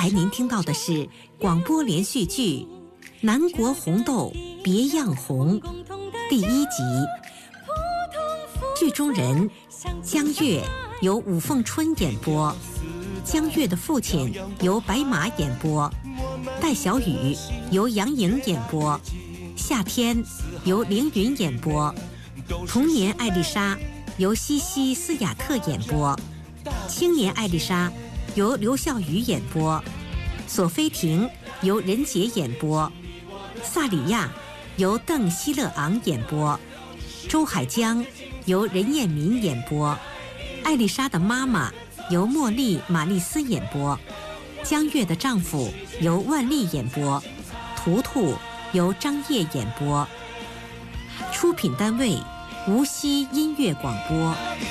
才您听到的是广播连续剧《南国红豆别样红》第1集。剧中人江月由武凤春演播，江月的父亲由白马演播，戴小雨由杨颖演播，夏天由凌云演播，童年艾丽莎由西西斯雅特演播，青年艾丽莎由刘孝宇演播，索菲婷由任杰演播，萨里亚由邓希勒昂演播，周海江由任彦民演播，艾丽莎的妈妈由茉莉玛丽斯演播，江月的丈夫由万丽演播，图图由张烨演播。出品单位无锡音乐广播。